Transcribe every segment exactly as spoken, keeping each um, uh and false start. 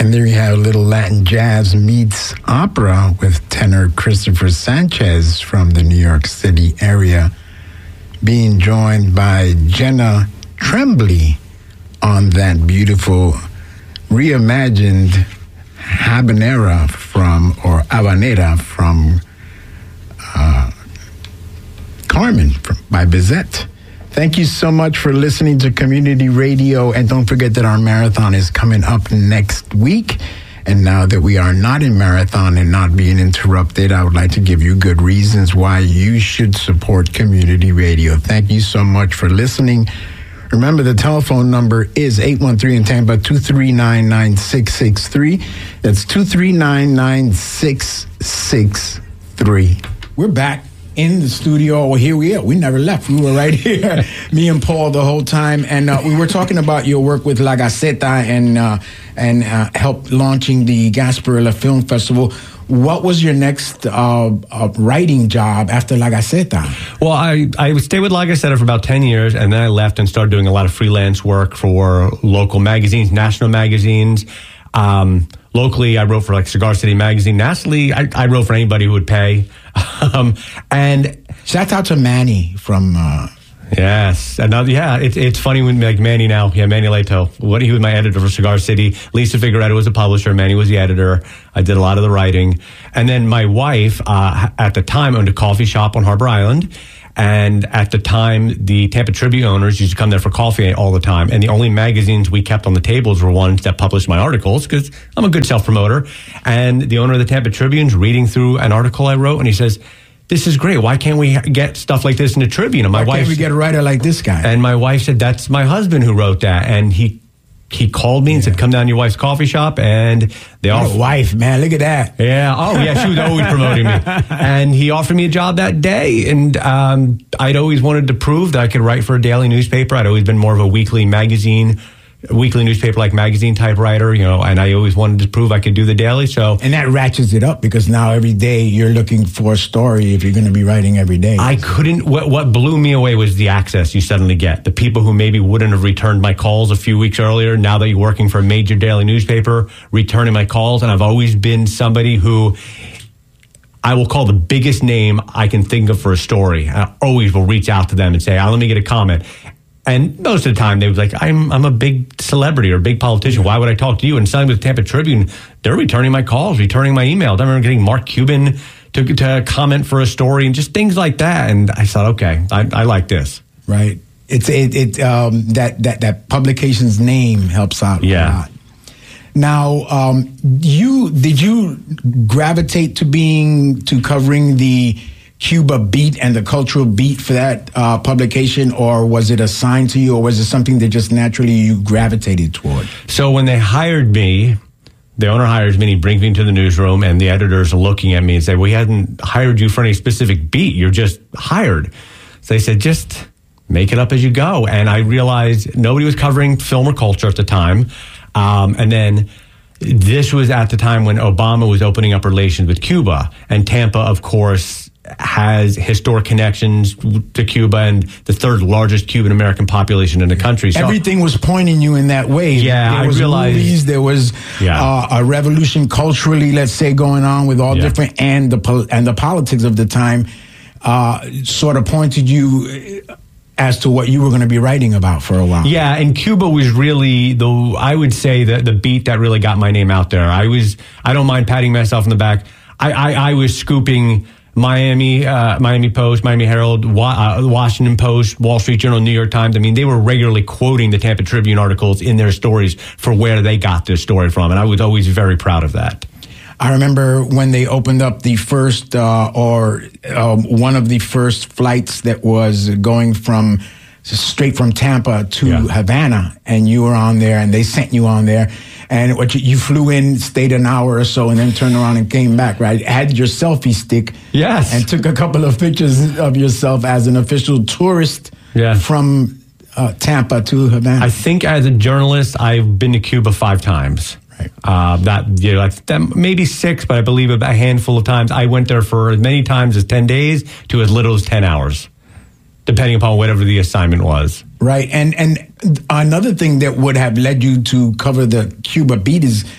And there you have a little Latin jazz meets opera with tenor Christopher Sanchez from the New York City area, being joined by Jenna Tremblay on that beautiful reimagined habanera from, or habanera from uh, Carmen from, by Bizette. Thank you so much for listening to Community Radio, and don't forget that our marathon is coming up next week. And now that we are not in marathon and not being interrupted, I would like to give you good reasons why you should support Community Radio. Thank you so much for listening. Remember, the telephone number is eight one three in Tampa, two three nine, nine six six three. That's two three nine, nine six six three. We're back in the studio. Well, here we are. We never left. We were right here, me and Paul, the whole time. And uh, we were talking about your work with La Gaceta and uh, and uh, help launching the Gasparilla Film Festival. What was your next uh, uh, writing job after La Gaceta? Well, I, I stayed with La Gaceta for about ten years, and then I left and started doing a lot of freelance work for local magazines, national magazines. Um, locally, I wrote for like Cigar City Magazine. Nationally, I, I wrote for anybody who would pay. um, and shout out to Manny from... Uh, Yes. Another, yeah, it's it's funny when like Manny now, yeah, Manny Leto. What he was my editor for Cigar City. Lisa Figueredo was the publisher. Manny was the editor. I did a lot of the writing. And then my wife, uh, at the time, owned a coffee shop on Harbor Island. And at the time, the Tampa Tribune owners used to come there for coffee all the time. And the only magazines we kept on the tables were ones that published my articles, because I'm a good self-promoter. And the owner of the Tampa Tribune's reading through an article I wrote, and he says, "This is great. Why can't we get stuff like this in the Tribune?" And my Why wife, can't we get a writer like this guy? And my wife said, "That's my husband who wrote that." And he he called me and yeah. said, "Come down to your wife's coffee shop." And they all offered, wife, man, look at that. Yeah. Oh, yeah. She was always promoting me. And he offered me a job that day. And um, I'd always wanted to prove that I could write for a daily newspaper. I'd always been more of a weekly magazine. A weekly newspaper like magazine type writer, you know, and I always wanted to prove I could do the daily. So, and that ratchets it up, because now every day you're looking for a story if you're going to be writing every day. I couldn't, what, what blew me away was the access you suddenly get. The people who maybe wouldn't have returned my calls a few weeks earlier, now that you're working for a major daily newspaper, returning my calls. And I've always been somebody who I will call the biggest name I can think of for a story. I always will reach out to them and say, oh, let me get a comment. And most of the time, they was like, I'm I'm a big celebrity or a big politician. Why would I talk to you? And suddenly with Tampa Tribune, they're returning my calls, returning my emails. I remember getting Mark Cuban to, to comment for a story and just things like that. And I thought, okay, I, I like this. Right. It's it, it um, that, that, that publication's name helps out yeah. a lot. Now, um, you did you gravitate to being, to covering the Cuba beat and the cultural beat for that uh, publication, or was it assigned to you, or was it something that just naturally you gravitated toward? So when they hired me, the owner hires me and he brings me into the newsroom, and the editors are looking at me and say, "We hadn't hired you for any specific beat. You're just hired." So they said, "Just make it up as you go." And I realized nobody was covering film or culture at the time. Um, and then this was at the time when Obama was opening up relations with Cuba, and Tampa, of course, has historic connections to Cuba and the third largest Cuban American population in the country. So everything was pointing you in that way. Yeah, there was I realized, movies, there was yeah. uh, a revolution culturally, let's say, going on with all yeah. different, and the pol- and the politics of the time uh, sort of pointed you as to what you were going to be writing about for a while. Yeah, and Cuba was really the, I would say, the the beat that really got my name out there. I was, I don't mind patting myself in the back. I I, I was scooping Miami, uh, Miami Post, Miami Herald, Wa- uh, Washington Post, Wall Street Journal, New York Times. I mean, they were regularly quoting the Tampa Tribune articles in their stories for where they got this story from. And I was always very proud of that. I remember when they opened up the first, uh, or um, one of the first flights that was going from straight from Tampa to yeah. Havana, and you were on there, and they sent you on there. And what you, you flew in, stayed an hour or so, and then turned around and came back, right? Had your selfie stick. Yes. And took a couple of pictures of yourself as an official tourist yeah. from uh, Tampa to Havana. I think as a journalist, I've been to Cuba five times. Right. Uh, that, you know, that, maybe six, but I believe a handful of times. I went there for as many times as ten days to as little as ten hours, depending upon whatever the assignment was. Right. And and another thing that would have led you to cover the Cuba beat is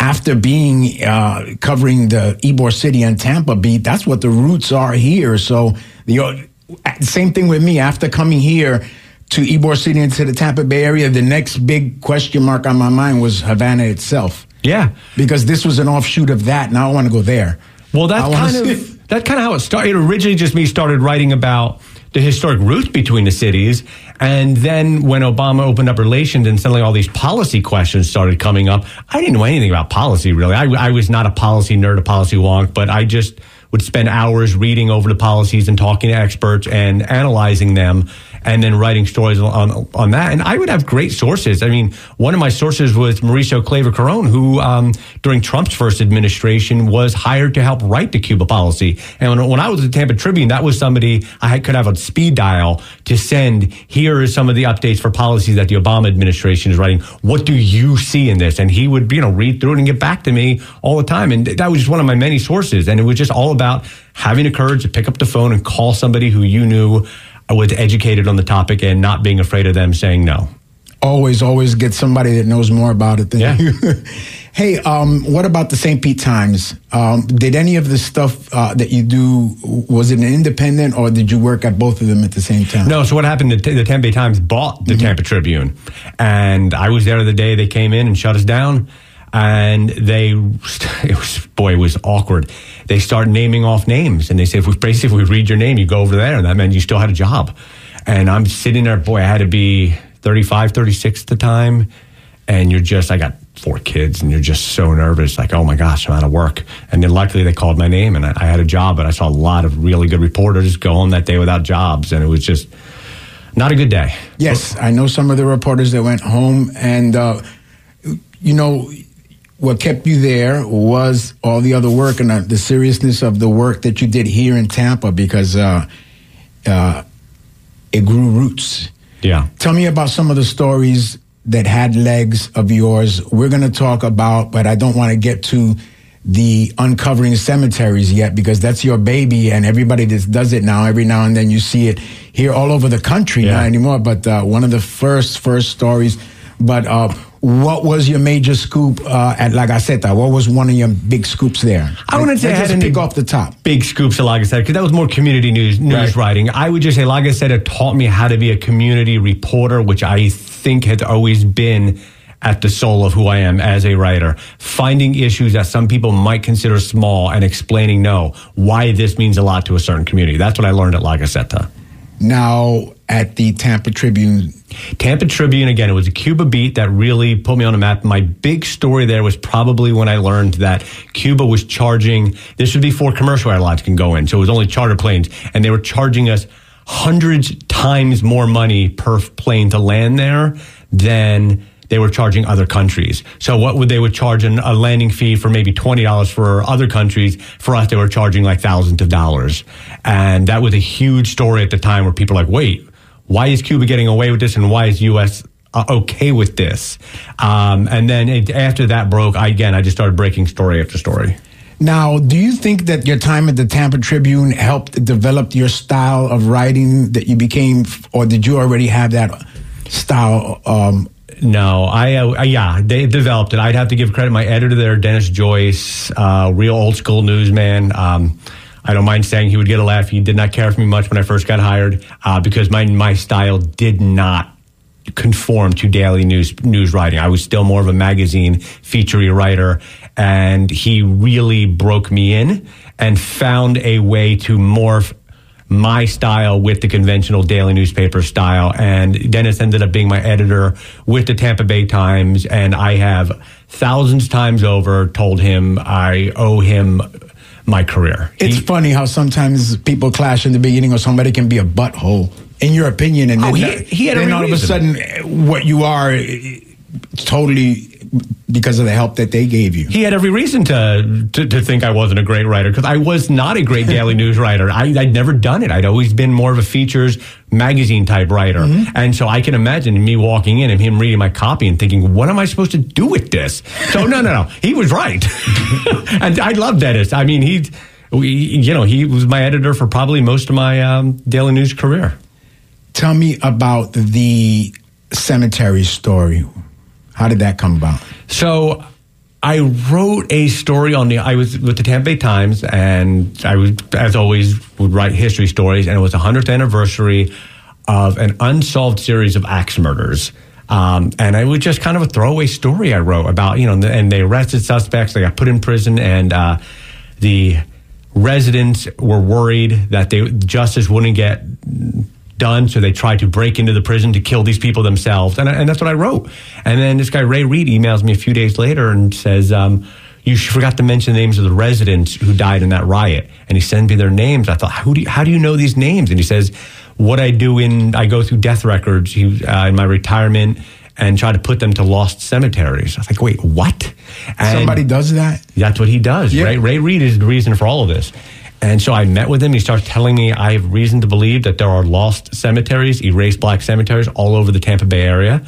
after being uh, covering the Ybor City and Tampa beat, that's what the roots are here. So the uh, same thing with me. After coming here to Ybor City and to the Tampa Bay area, the next big question mark on my mind was Havana itself. Yeah, because this was an offshoot of that. Now I want to go there. Well, that's kind of that's kind of how it started. It originally just me started writing about the historic roots between the cities, and then when Obama opened up relations and suddenly all these policy questions started coming up, I didn't know anything about policy really. I, I was not a policy nerd, a policy wonk, but I just would spend hours reading over the policies and talking to experts and analyzing them, and then writing stories on on that. And I would have great sources. I mean, one of my sources was Mauricio Claver-Carone, who um, during Trump's first administration was hired to help write the Cuba policy. And when, when I was at the Tampa Tribune, that was somebody I could have a speed dial to send. Here are some of the updates for policies that the Obama administration is writing. What do you see in this? And he would, you know, read through it and get back to me all the time. And that was just one of my many sources. And it was just all about having the courage to pick up the phone and call somebody who you knew was educated on the topic and not being afraid of them saying no. Always, always get somebody that knows more about it than yeah. you. Hey, um, what about the Saint Pete Times? Um, did any of the stuff uh, that you do, was it an independent or did you work at both of them at the same time? No, so what happened, the, the Tampa Bay Times bought the mm-hmm. Tampa Tribune, and I was there the day they came in and shut us down. And they, it was, boy, it was awkward. They started naming off names. And they said, if we, basically, if we read your name, you go over there. And that meant you still had a job. And I'm sitting there, boy, I had to be thirty-five, thirty-six at the time. And you're just, I got four kids, and you're just so nervous. Like, oh my gosh, I'm out of work. And then luckily they called my name, and I, I had a job. But I saw a lot of really good reporters go home that day without jobs. And it was just not a good day. Yes, I know some of the reporters that went home. And, uh, you know, what kept you there was all the other work and uh, the seriousness of the work that you did here in Tampa, because uh, uh, it grew roots. Yeah. Tell me about some of the stories that had legs of yours. We're going to talk about, but I don't want to get to the uncovering cemeteries yet, because that's your baby, and everybody that does it now, every now and then you see it here all over the country, yeah. Not anymore, but uh, one of the first, first stories. But uh, what was your major scoop uh, at La Gaceta? What was one of your big scoops there? I wouldn't say I had any pick off the top. Big scoops at La Gaceta, because that was more community news news right. writing. I would just say La Gaceta taught me how to be a community reporter, which I think has always been at the soul of who I am as a writer. Finding issues that some people might consider small and explaining, no, why this means a lot to a certain community. That's what I learned at La Gaceta. Now, at the Tampa Tribune. Tampa Tribune, again, it was a Cuba beat that really put me on the map. My big story there was probably when I learned that Cuba was charging, this was before commercial airlines can go in, so it was only charter planes, and they were charging us hundreds times more money per plane to land there than they were charging other countries. So what would they would charge an, a landing fee for maybe twenty dollars for other countries. For us, they were charging like thousands of dollars. And that was a huge story at the time where people were like, wait, why is Cuba getting away with this, and why is U S uh, okay with this? Um, and then it, after that broke, I, again, I just started breaking story after story. Now, do you think that your time at the Tampa Tribune helped develop your style of writing that you became, or did you already have that style? Um, no, I, uh, yeah, they developed it. I'd have to give credit. My editor there, Dennis Joyce, uh, real old school newsman. Um, I don't mind saying he would get a laugh. He did not care for me much when I first got hired uh, because my my style did not conform to daily news news writing. I was still more of a magazine featurey writer, and he really broke me in and found a way to morph my style with the conventional daily newspaper style. And Dennis ended up being my editor with the Tampa Bay Times, and I have thousands times over told him I owe him my career. It's he, funny how sometimes people clash in the beginning, or somebody can be a butthole, in your opinion, and oh, then, he, he had then all reason. of a sudden what you are totally because of the help that they gave you. He had every reason to to, to think I wasn't a great writer, because I was not a great daily news writer. I, I'd never done it. I'd always been more of a features magazine type writer. Mm-hmm. And so I can imagine me walking in and him reading my copy and thinking, what am I supposed to do with this? So no, no, no. He was right. And I love Dennis. I mean, he, we, you know, he was my editor for probably most of my um, daily news career. Tell me about the cemetery story. How did that come about? So I wrote a story on the, I was with the Tampa Bay Times, and I was, as always, would write history stories, and it was the hundredth anniversary of an unsolved series of axe murders. Um, and it was just kind of a throwaway story I wrote about, you know, and they arrested suspects, they got put in prison, and uh, the residents were worried that they justice wouldn't get done, so they tried to break into the prison to kill these people themselves, and, and that's what I wrote. And then this guy Ray Reid emails me a few days later and says, um, you forgot to mention the names of the residents who died in that riot, and he sent me their names. I thought, how do you, how do you know these names? And he says, what I do in, I go through death records he, uh, in my retirement and try to put them to lost cemeteries. I was like, wait, what? And somebody does that? That's what he does. Yeah. Ray, Ray Reid is the reason for all of this. And so I met with him. He starts telling me I have reason to believe that there are lost cemeteries, erased black cemeteries all over the Tampa Bay area.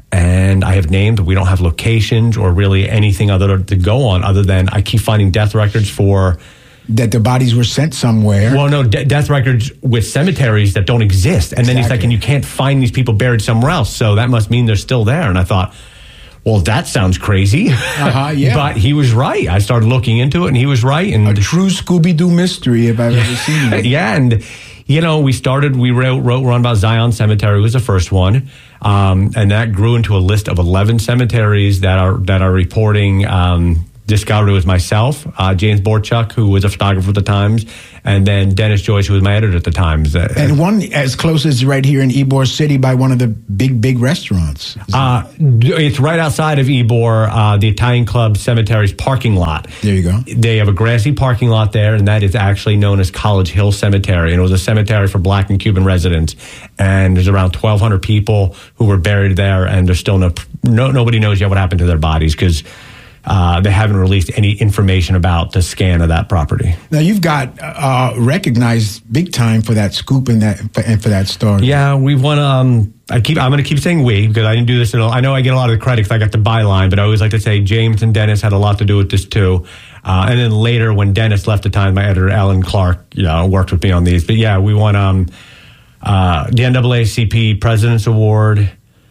And I have named, we don't have locations or really anything other to go on other than I keep finding death records for... That the bodies were sent somewhere. Well, no, de- death records with cemeteries that don't exist. And exactly. Then he's like, and you can't find these people buried somewhere else. So that must mean they're still there. And I thought... well, that sounds crazy. Uh-huh, yeah. But he was right. I started looking into it, and he was right. And a true Scooby-Doo mystery, if I've ever seen it. Yeah, and, you know, we started, we wrote, wrote Run About Zion Cemetery was the first one, um, and that grew into a list of eleven cemeteries that are that are reporting um, discovered. It was myself, uh, James Borchuk, who was a photographer at the Times, and then Dennis Joyce, who was my editor at the Times. And one as close as right here in Ybor City by one of the big, big restaurants. Uh, it's right outside of Ybor, uh, the Italian Club Cemetery's parking lot. There you go. They have a grassy parking lot there, and that is actually known as College Hill Cemetery. And it was a cemetery for Black and Cuban residents. And there's around twelve hundred people who were buried there, and there's still no, no nobody knows yet what happened to their bodies because Uh, they haven't released any information about the scan of that property. Now you've got uh, recognized big time for that scoop and that and for that story. Yeah, we want to. Um, I keep. I'm going to keep saying we because I didn't do this at all. I know I get a lot of the credit because I got the byline, but I always like to say James and Dennis had a lot to do with this too. Uh, and then later, when Dennis left the Times, my editor Ellen Clark, you know, worked with me on these. But yeah, we won um, uh, the N double A C P President's Award.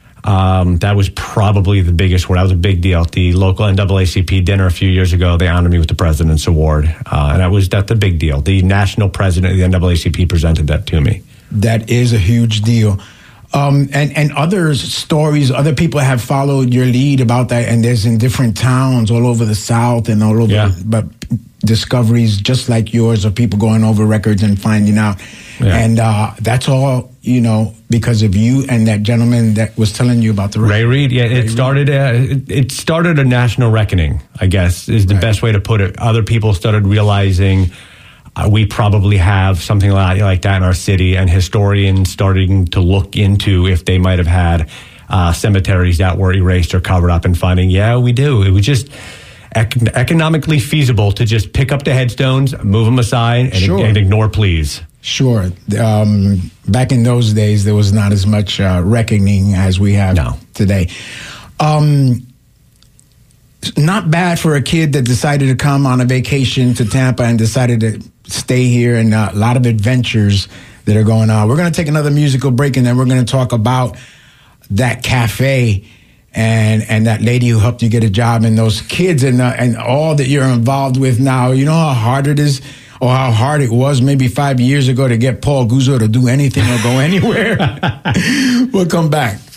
Um, that was probably the biggest award. That was a big deal. At the local N double A C P dinner a few years ago, they honored me with the President's Award. Uh, and that was that's a big deal. The national president of the N double A C P presented that to me. That is a huge deal. Um, and, and other stories, other people have followed your lead about that, and there's in different towns all over the South and all over, yeah. but discoveries just like yours of people going over records and finding out. Yeah. And uh, that's all, you know, because of you and that gentleman that was telling you about the Ray Reid. Yeah, it Ray started a, it, it started a national reckoning, I guess, is the right. best way to put it. Other people started realizing uh, we probably have something like, like that in our city, and historians starting to look into if they might have had uh, cemeteries that were erased or covered up, and finding, yeah, we do. It was just ec- economically feasible to just pick up the headstones, move them aside, and, sure. and ignore pleas. Sure. Um, back in those days, there was not as much uh, reckoning as we have no. today. Um, not bad for a kid that decided to come on a vacation to Tampa and decided to stay here, and uh, a lot of adventures that are going on. We're going to take another musical break, and then we're going to talk about that cafe and and that lady who helped you get a job, and those kids, and uh, and all that you're involved with now. You know how hard it is, or how hard it was maybe five years ago to get Paul Guzzo to do anything or go anywhere? We'll come back.